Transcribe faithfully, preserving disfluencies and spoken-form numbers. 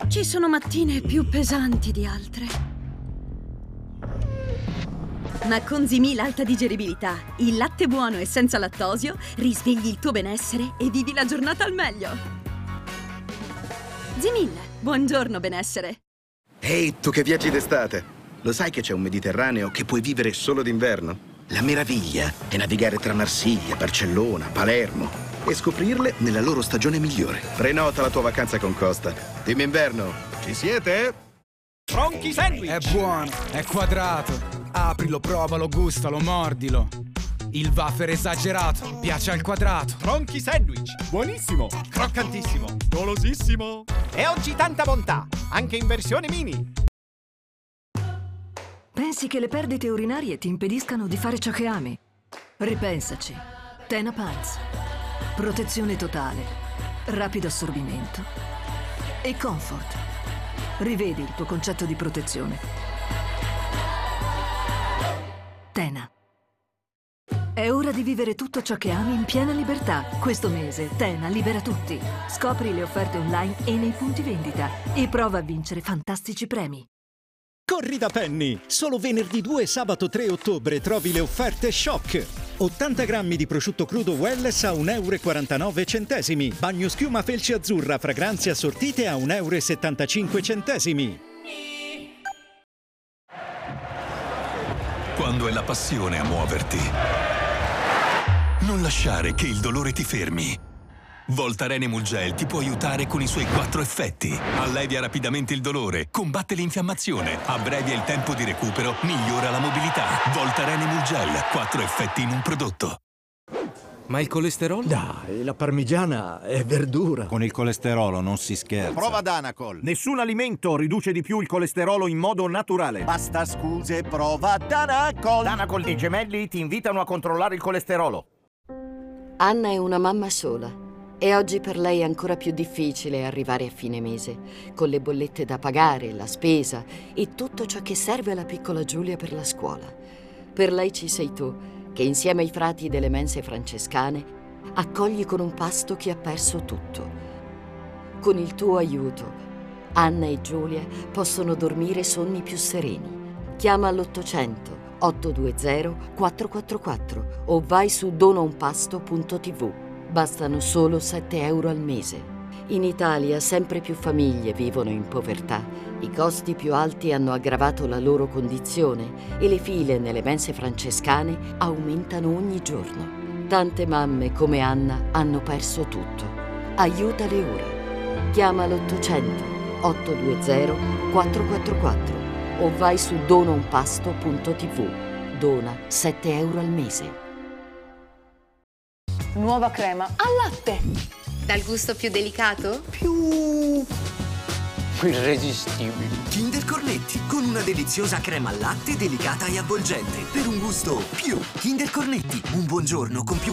Ci sono mattine più pesanti di altre. Ma con Zimil alta digeribilità, il latte buono e senza lattosio, risvegli il tuo benessere e vivi la giornata al meglio. Zimil, buongiorno benessere. Ehi, tu che viaggi d'estate, lo sai che c'è un Mediterraneo che puoi vivere solo d'inverno? La meraviglia è navigare tra Marsiglia, Barcellona, Palermo e scoprirle nella loro stagione migliore. Prenota la tua vacanza con Costa. Team Inverno, ci siete? Tronchi Sandwich! È buono, è quadrato. Aprilo, provalo, gustalo, mordilo. Il wafer esagerato, piace al quadrato. Tronchi Sandwich! Buonissimo! Croccantissimo! Golosissimo! E oggi tanta bontà, anche in versione mini! Pensi che le perdite urinarie ti impediscano di fare ciò che ami? Ripensaci. Tena Pants. Protezione totale, rapido assorbimento e comfort. Rivedi il tuo concetto di protezione. Tena. È ora di vivere tutto ciò che ami in piena libertà. Questo mese Tena libera tutti. Scopri le offerte online e nei punti vendita e prova a vincere fantastici premi. Corri da Penny! Solo venerdì due e sabato tre ottobre trovi le offerte shock. ottanta grammi di prosciutto crudo Welles a un euro e quarantanove centesimi. Bagno schiuma felce azzurra, fragranze assortite a un euro e settantacinque centesimi. Quando è la passione a muoverti, non lasciare che il dolore ti fermi. Voltaren Emulgel ti può aiutare con i suoi quattro effetti. Allevia rapidamente il dolore, combatte l'infiammazione, abbrevia il tempo di recupero, migliora la mobilità. Voltaren Emulgel, quattro effetti in un prodotto. Ma il colesterolo? Dai, la parmigiana è verdura. Con il colesterolo non si scherza. Prova Danacol. Nessun alimento riduce di più il colesterolo in modo naturale. Basta scuse, prova Danacol. Danacol e i gemelli ti invitano a controllare il colesterolo. Anna è una mamma sola. E oggi per lei è ancora più difficile arrivare a fine mese, con le bollette da pagare, la spesa e tutto ciò che serve alla piccola Giulia per la scuola. Per lei ci sei tu, che insieme ai frati delle mense francescane accogli con un pasto chi ha perso tutto. Con il tuo aiuto, Anna e Giulia possono dormire sonni più sereni. Chiama all'ottocento otto due zero quattro quattro quattro o vai su donaunpasto punto tv. Bastano solo sette euro al mese. In Italia sempre più famiglie vivono in povertà. I costi più alti hanno aggravato la loro condizione e le file nelle mense francescane aumentano ogni giorno. Tante mamme come Anna hanno perso tutto. Aiutale ora. Chiama l'ottocento otto due zero quattro quattro quattro o vai su donaunpasto punto tv. Dona sette euro al mese. Nuova crema al latte. Dal gusto più delicato? Più irresistibile. Kinder Cornetti, con una deliziosa crema al latte delicata e avvolgente. Per un gusto più. Kinder Cornetti, un buongiorno con più